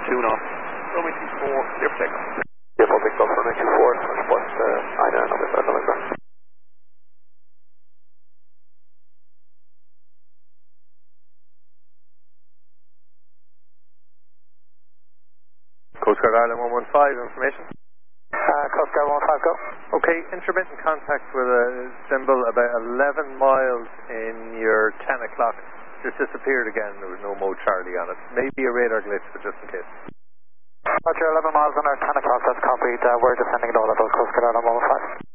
2 now. Runway 24, clear for takeoff. Yeah, public Golf runway 24, what's I don't know, November. Coast Guard Ireland 115, information. Coast Guard 15, go. Okay, intermittent contact with a symbol about 11 miles in your 10 o'clock. Just disappeared again, there was no mode Charlie on it. Maybe a radar glitch, but just in case. Roger, 11 miles on our 10 o'clock, that's copied. We're descending at all levels, Coast Guard Ireland 115.